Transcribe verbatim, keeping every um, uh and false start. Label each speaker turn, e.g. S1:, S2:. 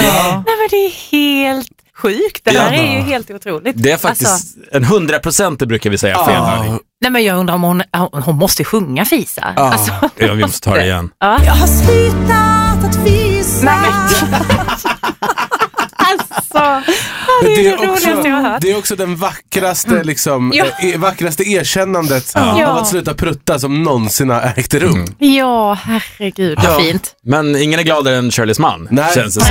S1: Ja. Nej, men det är helt sjukt. Det här ja. är ju helt otroligt.
S2: Det är faktiskt alltså, en hundra procent det brukar vi säga
S1: ja.
S2: fel.
S1: Nej, men jag undrar om hon, hon måste sjunga fisa.
S2: Ja,
S1: alltså.
S2: ja vi måste ta det igen.
S1: Ja.
S3: Jag har slutat att visa.
S1: Nej, alltså, det är det, är också, jag har hört.
S4: Det är också den vackraste, mm. liksom, ja. e- vackraste erkännandet ja. av att sluta prutta som någonsin har ägt rum.
S1: Mm. Ja, herregud, vad ja. fint.
S2: Men ingen är gladare än Shirleys man,
S4: Nej.
S2: känns det som.